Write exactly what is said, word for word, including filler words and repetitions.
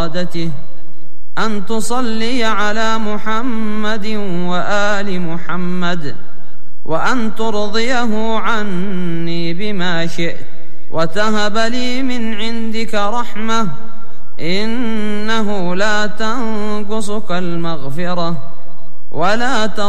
إرادته أن تصلي على محمد وآل محمد، وأن ترضيه عني بما شئت، وتهب لي من عندك رحمة، إنه لا تنقصك المغفرة ولا